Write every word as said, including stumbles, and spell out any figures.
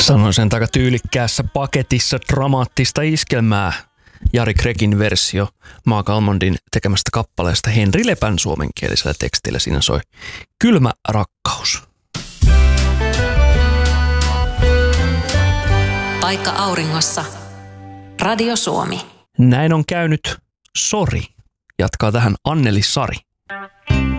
Sanoin sen aika tyylikkäässä paketissa dramaattista iskelmää. Jari Gregin versio Mark Almondin tekemästä kappaleesta Henri Lepän suomenkielisellä tekstillä. Siinä soi Kylmä rakkaus. Paikka auringossa. Radio Suomi. Näin on käynyt Sori. Jatkaa tähän Anneli Sari.